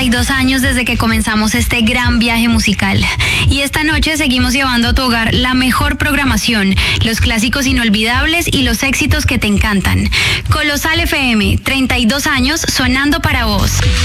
32 años desde que comenzamos este gran viaje musical. Y esta noche seguimos llevando a tu hogar la mejor programación, los clásicos inolvidables y los éxitos que te encantan. Colosal FM, 32 años sonando para vos.